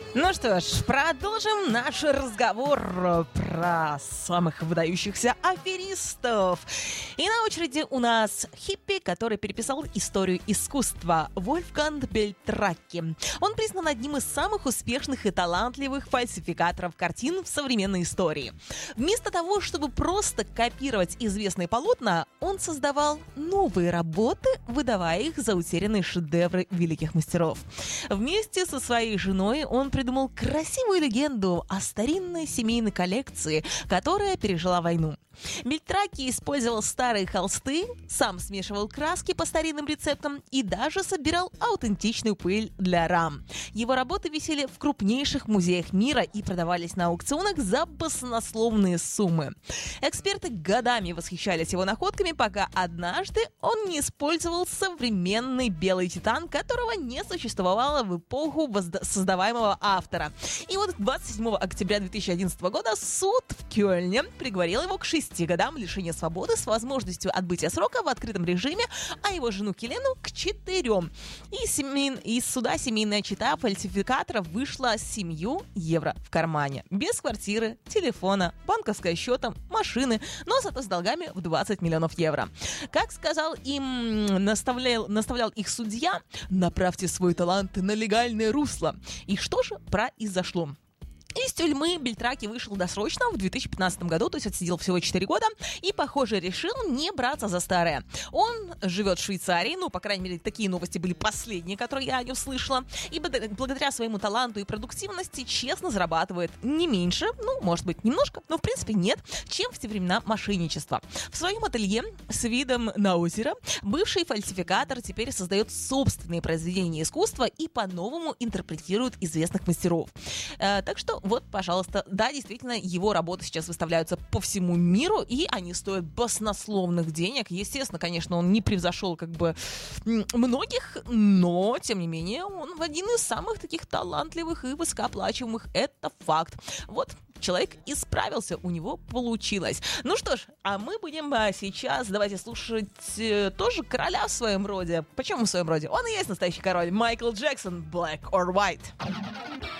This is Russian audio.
Ну что ж, продолжим наш разговор про самых выдающихся аферистов. И на очереди у нас хиппи, который переписал историю искусства, Вольфганг Бельтракки. Он признан одним из самых успешных и талантливых фальсификаторов картин в современной истории. Вместо того, чтобы просто копировать известные полотна, он создавал новые работы, выдавая их за утерянные шедевры великих мастеров. Вместе со своей женой он придумал красивую легенду о старинной семейной коллекции, которая пережила войну. Бельтракки использовал старые холсты, сам смешивал краски по старинным рецептам и даже собирал аутентичную пыль для рам. Его работы висели в крупнейших музеях мира и продавались на аукционах за баснословные суммы. Эксперты годами восхищались его находками, пока однажды он не использовал современный белый титан, которого не существовало в эпоху создаваемого автора. И вот 27 октября 2011 года суд в Кёльне приговорил его к 6 годам лишения свободы с возможностью отбытия срока в открытом режиме, а его жену Келену к 4. Из суда семейная чета фальсификатора вышла с 7 евро в кармане. Без квартиры, телефона, банковского счета, машины, но зато с долгами в 20 миллионов евро. Как сказал им, наставлял их судья, направьте свой талант на легальное русло. И что же произошло? Из тюрьмы Бельтракки вышел досрочно в 2015 году, то есть отсидел всего 4 года, и, похоже, решил не браться за старое. Он живет в Швейцарии, по крайней мере, такие новости были последние, которые я о нем слышала, и благодаря своему таланту и продуктивности честно зарабатывает не меньше, может быть, немножко, но, в принципе, нет, чем в те времена мошенничества. В своем ателье с видом на озеро бывший фальсификатор теперь создает собственные произведения искусства и по-новому интерпретирует известных мастеров. Так что вот, пожалуйста, да, действительно, его работы сейчас выставляются по всему миру, и они стоят баснословных денег. Естественно, конечно, он не превзошел многих, но, тем не менее, он один из самых таких талантливых и высокооплачиваемых. Это факт. Вот, человек исправился, у него получилось. Ну что ж, а мы будем сейчас, давайте слушать тоже короля в своем роде. Почему в своем роде? Он и есть настоящий король. Майкл Джексон, Black or White.